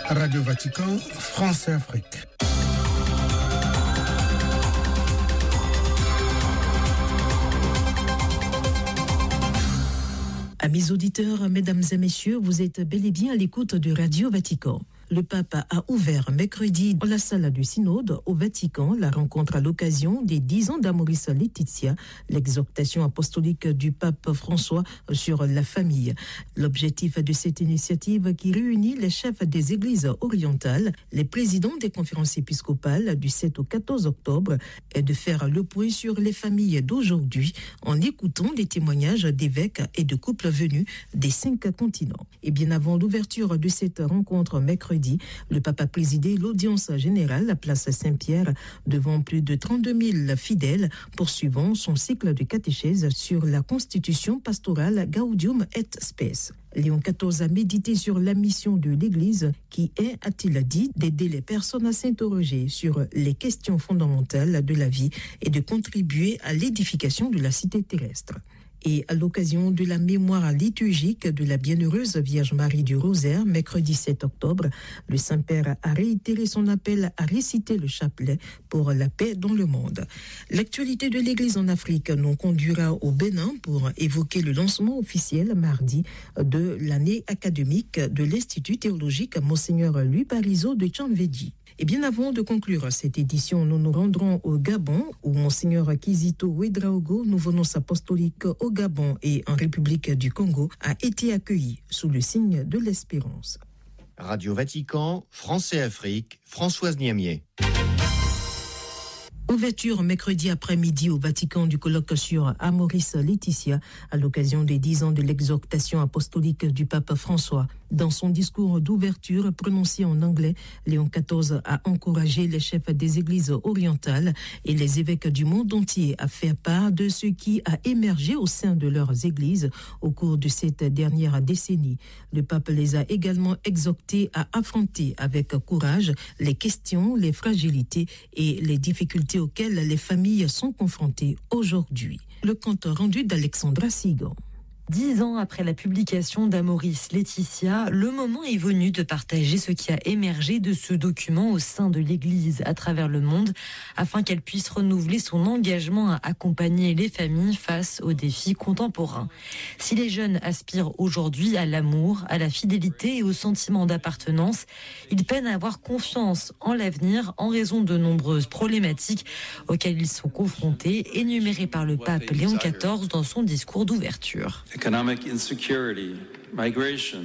Radio Vatican, France et Afrique. Amis auditeurs, mesdames et messieurs, vous êtes bel et bien à l'écoute de Radio Vatican. Le pape a ouvert mercredi dans la salle du synode au Vatican la rencontre à l'occasion des 10 ans d'Amoris Laetitia, l'exhortation apostolique du pape François sur la famille. L'objectif de cette initiative qui réunit les chefs des églises orientales, les présidents des conférences épiscopales du 7 au 14 octobre est de faire le point sur les familles d'aujourd'hui en écoutant les témoignages d'évêques et de couples venus des 5 continents. Et bien avant l'ouverture de cette rencontre mercredi, le pape a présidé l'audience générale à Place Saint-Pierre devant plus de 32 000 fidèles poursuivant son cycle de catéchèse sur la constitution pastorale Gaudium et Spes. Léon XIV a médité sur la mission de l'Église qui est, a-t-il dit, d'aider les personnes à s'interroger sur les questions fondamentales de la vie et de contribuer à l'édification de la cité terrestre. Et à l'occasion de la mémoire liturgique de la Bienheureuse Vierge Marie du Rosaire, mercredi 7 octobre, le Saint-Père a réitéré son appel à réciter le chapelet pour la paix dans le monde. L'actualité de l'Église en Afrique nous conduira au Bénin pour évoquer le lancement officiel mardi de l'année académique de l'Institut théologique Monseigneur Louis Parizeau de Tchanvedji. Et bien avant de conclure cette édition, nous nous rendrons au Gabon, où Monseigneur Kizito Ouedraogo, nouveau-nonce apostolique au Gabon et en République du Congo, a été accueilli sous le signe de l'espérance. Radio Vatican, France et Afrique, Françoise Niamier. Ouverture mercredi après-midi au Vatican du colloque sur Amoris Laetitia à l'occasion des 10 ans de l'exhortation apostolique du pape François. Dans son discours d'ouverture prononcé en anglais, Léon XIV a encouragé les chefs des églises orientales et les évêques du monde entier à faire part de ce qui a émergé au sein de leurs églises au cours de cette dernière décennie. Le pape les a également exhortés à affronter avec courage les questions, les fragilités et les difficultés auxquelles les familles sont confrontées aujourd'hui. Le compte rendu d'Alexandra Sigan. 10 ans après la publication d'Amoris Laetitia, le moment est venu de partager ce qui a émergé de ce document au sein de l'Église à travers le monde, afin qu'elle puisse renouveler son engagement à accompagner les familles face aux défis contemporains. Si les jeunes aspirent aujourd'hui à l'amour, à la fidélité et au sentiment d'appartenance, ils peinent à avoir confiance en l'avenir en raison de nombreuses problématiques auxquelles ils sont confrontés, énumérées par le pape Léon XIV dans son discours d'ouverture. Economic insecurity, migration,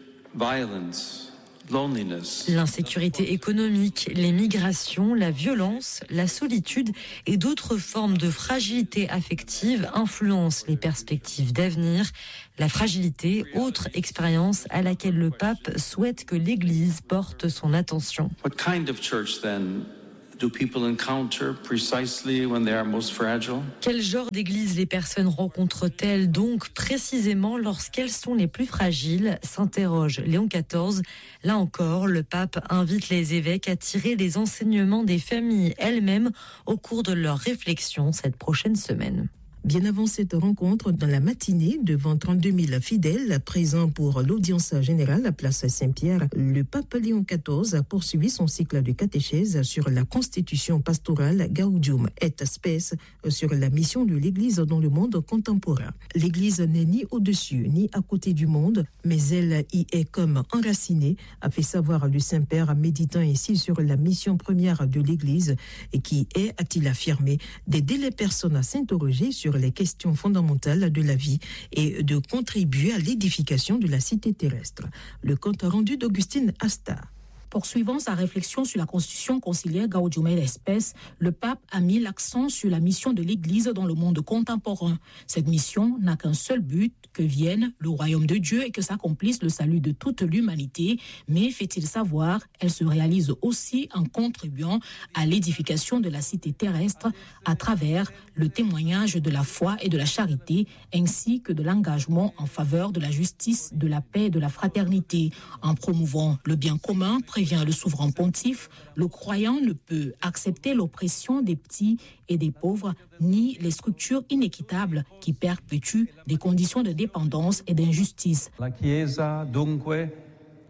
violence, loneliness. L'insécurité économique, les migrations, la violence, la solitude et d'autres formes de fragilité affective influencent les perspectives d'avenir. La fragilité, autre expérience à laquelle le pape souhaite que l'Église porte son attention. What kind of church then do people encounter precisely when they are most fragile? Quel genre d'église les personnes rencontrent-elles donc précisément lorsqu'elles sont les plus fragiles, s'interroge Léon XIV. Là encore, le pape invite les évêques à tirer les enseignements des familles elles-mêmes au cours de leurs réflexions cette prochaine semaine. Bien avant cette rencontre, dans la matinée, devant 32 000 fidèles présents pour l'audience générale à Place Saint-Pierre, le pape Léon XIV a poursuivi son cycle de catéchèse sur la constitution pastorale Gaudium et Spes, sur la mission de l'Église dans le monde contemporain. L'Église n'est ni au-dessus ni à côté du monde, mais elle y est comme enracinée, a fait savoir le Saint-Père, méditant ici sur la mission première de l'Église et qui est, a-t-il affirmé, d'aider les personnes à s'interroger sur les questions fondamentales de la vie et de contribuer à l'édification de la cité terrestre. Le compte rendu d'Augustine Asta. Poursuivant sa réflexion sur la constitution conciliaire Gaudium et Spes, le pape a mis l'accent sur la mission de l'Église dans le monde contemporain. Cette mission n'a qu'un seul but, que vienne le royaume de Dieu et que s'accomplisse le salut de toute l'humanité. Mais fait-il savoir, elle se réalise aussi en contribuant à l'édification de la cité terrestre à travers le témoignage de la foi et de la charité, ainsi que de l'engagement en faveur de la justice, de la paix et de la fraternité. En promouvant le bien commun, prévient le souverain pontife, le croyant ne peut accepter l'oppression des petits et des pauvres, ni les structures inéquitables qui perpétuent des conditions de dépendance et d'injustice. La Chiesa, dunque,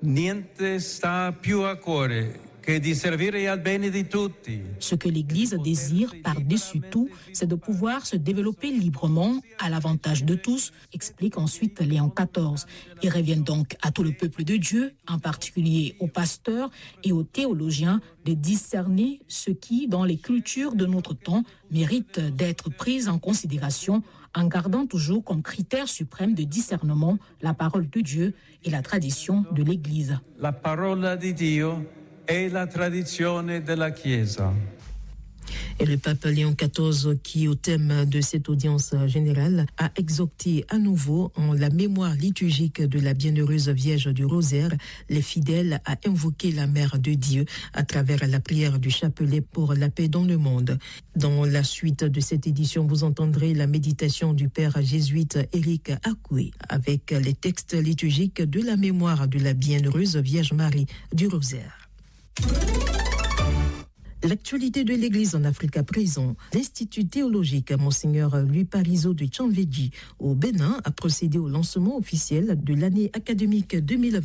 niente sta più a cuore che di servire al bene di tutti. Ce que l'Église désire par-dessus tout, c'est de pouvoir se développer librement à l'avantage de tous, explique ensuite Léon XIV. Il revient donc à tout le peuple de Dieu, en particulier aux pasteurs et aux théologiens, de discerner ce qui, dans les cultures de notre temps, mérite d'être pris en considération en gardant toujours comme critère suprême de discernement la parole de Dieu et la tradition de l'Église. La parola di Dio e la tradizione della Chiesa. Et le pape Léon XIV, qui au thème de cette audience générale, a exhorté à nouveau en la mémoire liturgique de la bienheureuse Vierge du Rosaire, les fidèles à invoquer la Mère de Dieu à travers la prière du chapelet pour la paix dans le monde. Dans la suite de cette édition, vous entendrez la méditation du père jésuite Éric Akoué avec les textes liturgiques de la mémoire de la bienheureuse Vierge Marie du Rosaire. L'actualité de l'Église en Afrique à présent. L'Institut théologique Monseigneur Louis Parizeau de Tchanvedji au Bénin a procédé au lancement officiel de l'année académique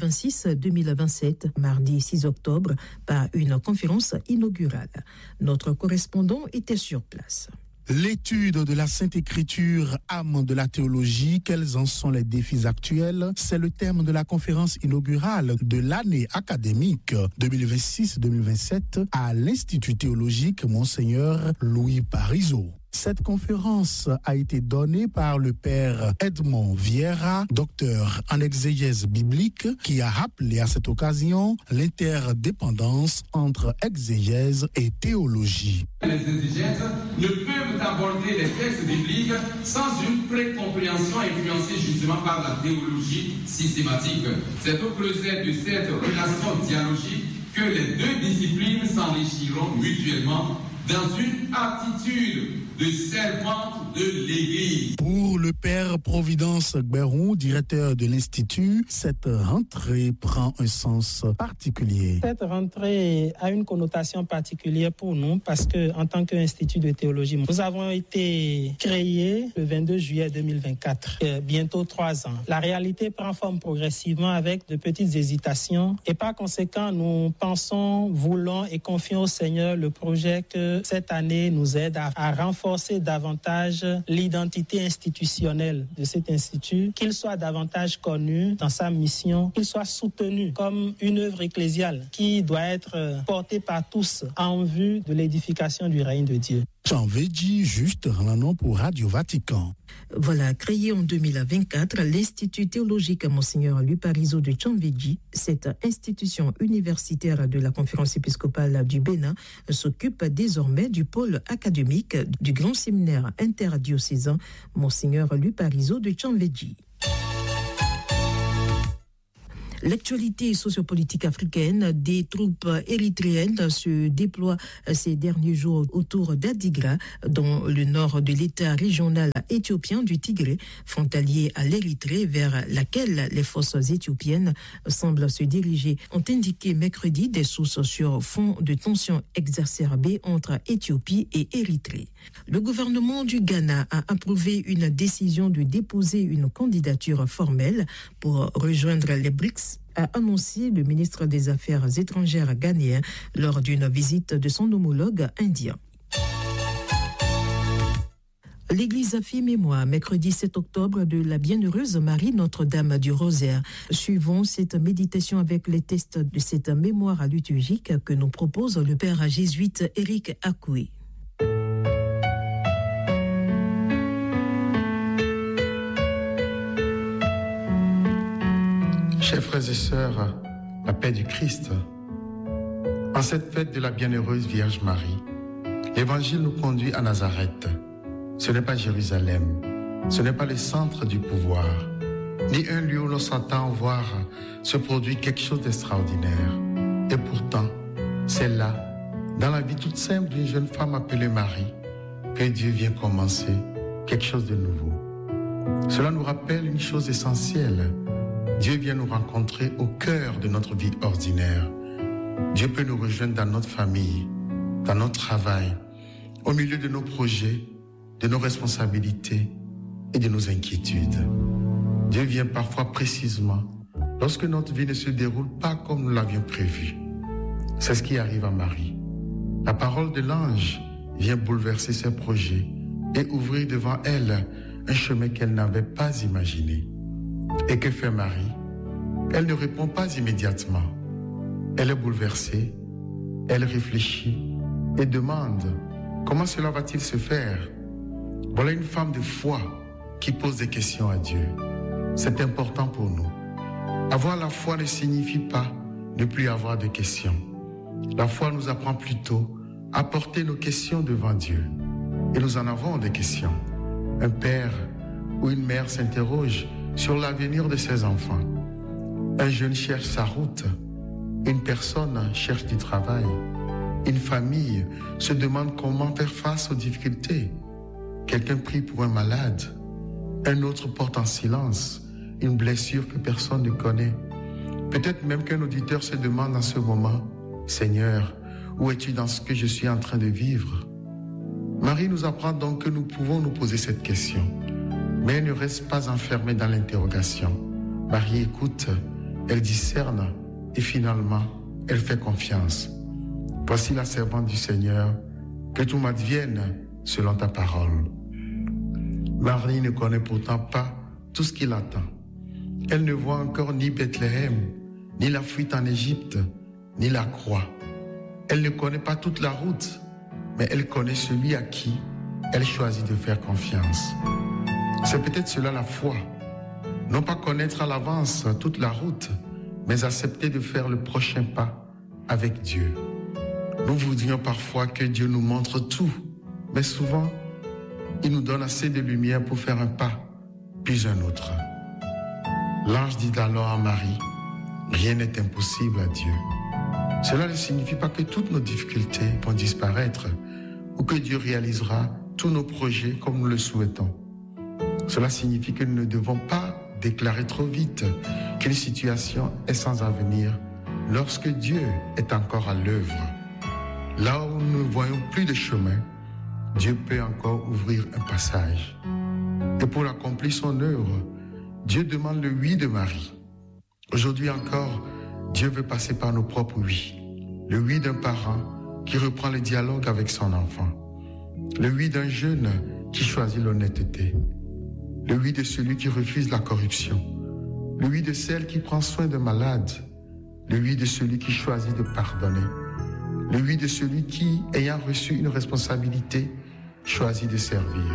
2026-2027, mardi 6 octobre, par une conférence inaugurale. Notre correspondant était sur place. L'étude de la Sainte Écriture, âme de la théologie, quels en sont les défis actuels? C'est le thème de la conférence inaugurale de l'année académique 2026-2027 à l'Institut théologique Monseigneur Louis Parizeau. Cette conférence a été donnée par le père Edmond Vieira, docteur en exégèse biblique, qui a rappelé à cette occasion l'interdépendance entre exégèse et théologie. Les exégètes ne peuvent aborder les textes bibliques sans une précompréhension influencée justement par la théologie systématique. C'est au creuset de cette relation dialogique que les deux disciplines s'enrichiront mutuellement dans une attitude de servante de l'Église. Pour le père Providence Gberon, directeur de l'Institut, cette rentrée prend un sens particulier. Cette rentrée a une connotation particulière pour nous parce que, en tant qu'Institut de théologie, nous avons été créés le 22 juillet 2024, bientôt 3 ans. La réalité prend forme progressivement avec de petites hésitations et par conséquent, nous pensons, voulons et confions au Seigneur le projet que cette année nous aide à renforcer davantage l'identité institutionnelle de cet institut, qu'il soit davantage connu dans sa mission, qu'il soit soutenu comme une œuvre ecclésiale qui doit être portée par tous en vue de l'édification du règne de Dieu. Tchanvedji, juste Ranlanon pour Radio Vatican. Voilà, créé en 2024, l'Institut théologique Monseigneur Louis Parizeau de Tchanvedji, cette institution universitaire de la Conférence épiscopale du Bénin, s'occupe désormais du pôle académique du grand séminaire interdiocésain Monseigneur Louis Parizeau de Tchanvedji. L'actualité sociopolitique africaine, des troupes érythréennes se déploient ces derniers jours autour d'Adigra, dans le nord de l'État régional éthiopien du Tigré, frontalier à l'Érythrée, vers laquelle les forces éthiopiennes semblent se diriger, ont indiqué mercredi des sources sur fond de tensions exacerbées entre Éthiopie et Érythrée. Le gouvernement du Ghana a approuvé une décision de déposer une candidature formelle pour rejoindre les BRICS, a annoncé le ministre des Affaires étrangères ghanéen lors d'une visite de son homologue indien. L'Église a fait mémoire mercredi 7 octobre de la bienheureuse Marie Notre-Dame du Rosaire. Suivons cette méditation avec les textes de cette mémoire liturgique que nous propose le père jésuite Éric Akoué. Chers frères et sœurs, la paix du Christ. En cette fête de la bienheureuse Vierge Marie, l'Évangile nous conduit à Nazareth. Ce n'est pas Jérusalem, ce n'est pas le centre du pouvoir, ni un lieu où l'on s'entend voir se produire quelque chose d'extraordinaire. Et pourtant, c'est là, dans la vie toute simple d'une jeune femme appelée Marie, que Dieu vient commencer quelque chose de nouveau. Cela nous rappelle une chose essentielle. Dieu vient nous rencontrer au cœur de notre vie ordinaire. Dieu peut nous rejoindre dans notre famille, dans notre travail, au milieu de nos projets, de nos responsabilités et de nos inquiétudes. Dieu vient parfois précisément lorsque notre vie ne se déroule pas comme nous l'avions prévu. C'est ce qui arrive à Marie. La parole de l'ange vient bouleverser ses projets et ouvrir devant elle un chemin qu'elle n'avait pas imaginé. Et que fait Marie? Elle ne répond pas immédiatement. Elle est bouleversée, elle réfléchit et demande comment cela va-t-il se faire? Voilà une femme de foi qui pose des questions à Dieu. C'est important pour nous. Avoir la foi ne signifie pas ne plus avoir de questions. La foi nous apprend plutôt à porter nos questions devant Dieu. Et nous en avons des questions. Un père ou une mère s'interroge sur l'avenir de ses enfants. Un jeune cherche sa route. Une personne cherche du travail. Une famille se demande comment faire face aux difficultés. Quelqu'un prie pour un malade. Un autre porte en silence une blessure que personne ne connaît. Peut-être même qu'un auditeur se demande en ce moment, « Seigneur, où es-tu dans ce que je suis en train de vivre ?» Marie nous apprend donc que nous pouvons nous poser cette question. Mais elle ne reste pas enfermée dans l'interrogation. Marie écoute, elle discerne et finalement, elle fait confiance. Voici la servante du Seigneur, que tout m'advienne selon ta parole. Marie ne connaît pourtant pas tout ce qui l'attend. Elle ne voit encore ni Bethléem, ni la fuite en Égypte, ni la croix. Elle ne connaît pas toute la route, mais elle connaît celui à qui elle choisit de faire confiance. C'est peut-être cela la foi. Non pas connaître à l'avance toute la route, mais accepter de faire le prochain pas avec Dieu. Nous voudrions parfois que Dieu nous montre tout, mais souvent, il nous donne assez de lumière pour faire un pas, puis un autre. L'ange dit alors à Marie, « Rien n'est impossible à Dieu. » Cela ne signifie pas que toutes nos difficultés vont disparaître ou que Dieu réalisera tous nos projets comme nous le souhaitons. Cela signifie que nous ne devons pas déclarer trop vite qu'une situation est sans avenir lorsque Dieu est encore à l'œuvre. Là où nous ne voyons plus de chemin, Dieu peut encore ouvrir un passage. Et pour accomplir son œuvre, Dieu demande le oui de Marie. Aujourd'hui encore, Dieu veut passer par nos propres oui. Le oui d'un parent qui reprend le dialogue avec son enfant. Le oui d'un jeune qui choisit l'honnêteté. Le oui de celui qui refuse la corruption. Le oui de celle qui prend soin d'un malade. Le oui de celui qui choisit de pardonner. Le oui de celui qui, ayant reçu une responsabilité, choisit de servir.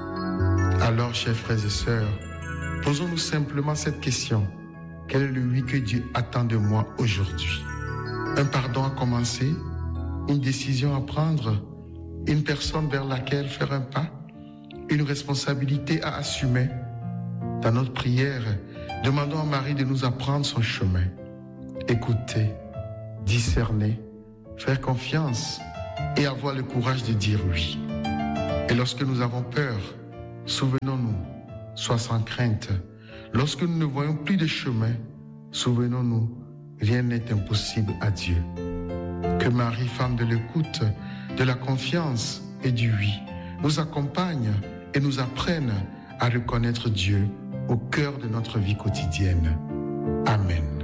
Alors, chers frères et sœurs, posons-nous simplement cette question. Quel est le oui que Dieu attend de moi aujourd'hui? Un pardon à commencer, une décision à prendre, une personne vers laquelle faire un pas, une responsabilité à assumer. Dans notre prière, demandons à Marie de nous apprendre son chemin. Écouter, discerner, faire confiance et avoir le courage de dire oui. Et lorsque nous avons peur, souvenons-nous, sois sans crainte. Lorsque nous ne voyons plus de chemin, souvenons-nous, rien n'est impossible à Dieu. Que Marie, femme de l'écoute, de la confiance et du oui, nous accompagne et nous apprenne à reconnaître Dieu au cœur de notre vie quotidienne. Amen.